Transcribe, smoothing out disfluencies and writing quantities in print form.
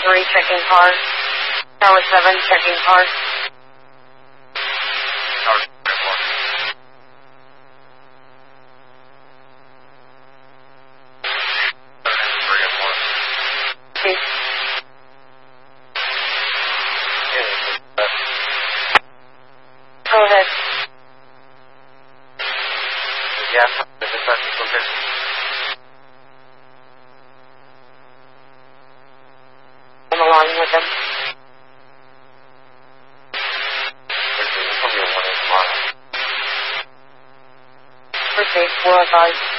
3 checking car. Tower 7 checking car. Tower 1. Okay. Go ahead. Yeah, this is okay. I'm along with them. There's probably a 1 tomorrow. Okay, 405.